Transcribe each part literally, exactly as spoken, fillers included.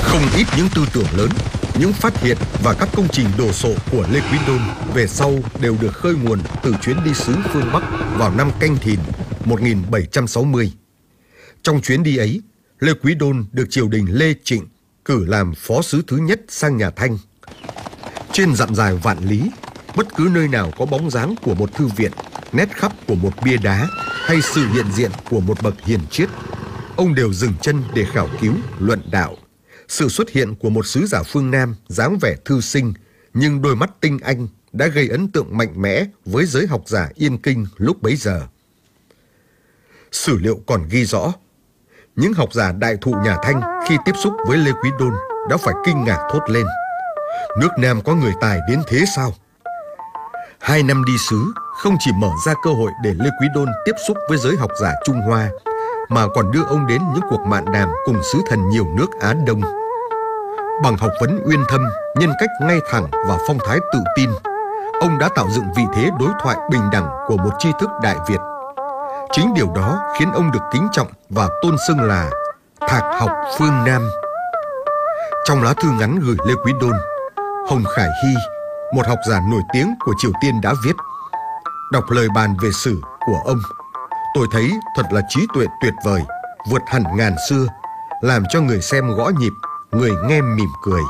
Không ít những tư tưởng lớn, những phát hiện và các công trình đồ sộ của Lê Quý Đôn về sau đều được khơi nguồn từ chuyến đi xứ phương Bắc vào năm Canh Thìn một nghìn bảy trăm sáu mươi. Trong chuyến đi ấy, Lê Quý Đôn được triều đình Lê Trịnh cử làm phó sứ thứ nhất sang nhà Thanh. Trên dặm dài vạn lý, bất cứ nơi nào có bóng dáng của một thư viện, nét khắc của một bia đá hay sự hiện diện của một bậc hiền triết, ông đều dừng chân để khảo cứu, luận đạo. Sự xuất hiện của một sứ giả phương Nam dáng vẻ thư sinh nhưng đôi mắt tinh anh đã gây ấn tượng mạnh mẽ với giới học giả Yên Kinh lúc bấy giờ. Sử liệu còn ghi rõ, những học giả đại thụ nhà Thanh khi tiếp xúc với Lê Quý Đôn đã phải kinh ngạc thốt lên: nước Nam có người tài đến thế sao? Hai năm đi xứ không chỉ mở ra cơ hội để Lê Quý Đôn tiếp xúc với giới học giả Trung Hoa, mà còn đưa ông đến những cuộc mạn đàm cùng sứ thần nhiều nước Á Đông. Bằng học vấn uyên thâm, nhân cách ngay thẳng và phong thái tự tin, ông đã tạo dựng vị thế đối thoại bình đẳng của một tri thức Đại Việt. Chính điều đó khiến ông được kính trọng và tôn xưng là Thạc học phương Nam. Trong lá thư ngắn gửi Lê Quý Đôn, Hồng Khải Hy, một học giả nổi tiếng của Triều Tiên đã viết: đọc lời bàn về sử của ông, tôi thấy thật là trí tuệ tuyệt vời, vượt hẳn ngàn xưa, làm cho người xem gõ nhịp, người nghe mỉm cười.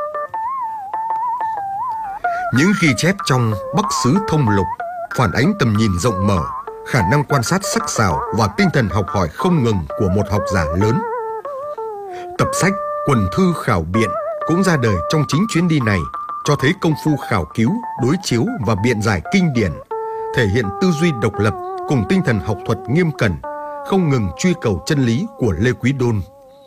Những ghi chép trong Bắc Sứ Thông Lục phản ánh tầm nhìn rộng mở, khả năng quan sát sắc sảo và tinh thần học hỏi không ngừng của một học giả lớn. Tập sách Quần thư khảo biện cũng ra đời trong chính chuyến đi này, cho thấy công phu khảo cứu, đối chiếu và biện giải kinh điển, thể hiện tư duy độc lập cùng tinh thần học thuật nghiêm cẩn, không ngừng truy cầu chân lý của Lê Quý Đôn.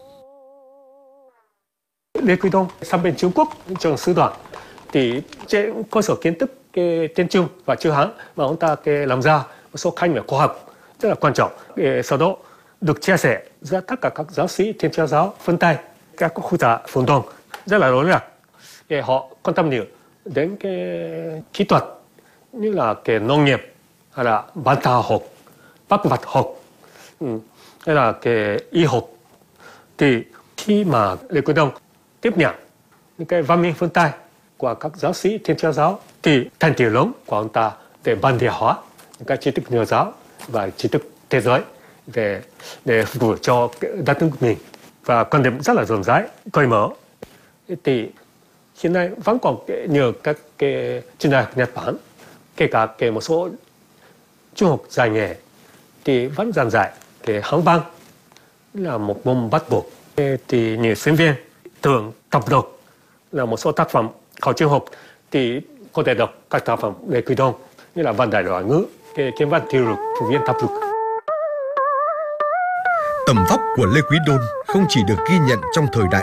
Lê Quý Đôn sang bên Trung Quốc trong sứ đoàn thì trên cơ sở kiến thức cái tiếng Trung và chữ Hán mà ông ta cái làm ra một số khái niệm khoa học rất là quan trọng. Để sau đó được chia sẻ giữa tất cả các giáo sĩ Thiên Chúa giáo phương Tây, các quốc gia phương Đông rất là lớn là họ quan tâm nhiều đến cái kỹ thuật như là cái nông nghiệp hay là văn hóa học, bác vật học, hay là cái y học. Thì khi mà Lê Quý Đôn tiếp nhận những cái văn minh phương Tây của các giáo sĩ Thiên Chúa giáo thì thành tựu lớn của ông ta để văn địa hóa những cái tri thức Nho giáo và tri thức thế giới để để phục vụ cho đất nước của mình, và quan điểm rất là rộng rãi, cởi mở. Thì hiện nay vẫn còn nhiều các cái chuyên gia Nhật Bản, kể cả cái một số trung học dài nghề thì vẫn giảng dạy cái Hán văn là một môn bắt buộc. Thì nhiều sinh viên thường tập đọc là một số tác phẩm khảo trung học thì có thể đọc các tác phẩm Lê Quý Đôn như là Văn Đại Loại Ngữ, cái Kiếm Văn Tiêu Lục, Phổ Viên Thập Lục. Tầm vóc của Lê Quý Đôn không chỉ được ghi nhận trong thời đại